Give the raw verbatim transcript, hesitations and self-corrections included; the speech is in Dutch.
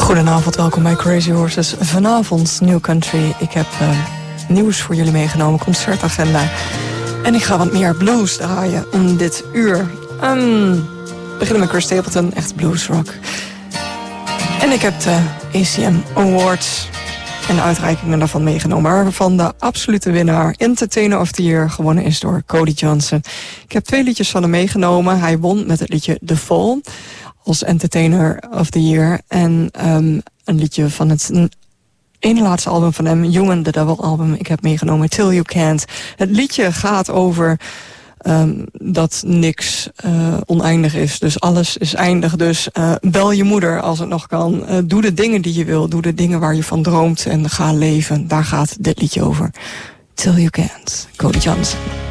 Goedenavond, welkom bij Crazy Horses. Vanavond New Country. Ik heb uh, nieuws voor jullie meegenomen, concertagenda. En ik ga wat meer blues draaien om dit uur. Um, we beginnen met Chris Stapleton, echt bluesrock. En ik heb de A C M Awards en de uitreikingen daarvan meegenomen. Waarvan de absolute winnaar Entertainer of the Year gewonnen is door Cody Johnson. Ik heb twee liedjes van hem meegenomen. Hij won met het liedje The Fall als Entertainer of the Year. En um, een liedje van het ene laatste album van hem, Human, the Devil album. Ik heb meegenomen Till You Can't. Het liedje gaat over um, dat niks uh, oneindig is. Dus alles is eindig. Dus uh, bel je moeder als het nog kan. Uh, doe de dingen die je wil. Doe de dingen waar je van droomt. En ga leven. Daar gaat dit liedje over. Till You Can't. Cody Johnson.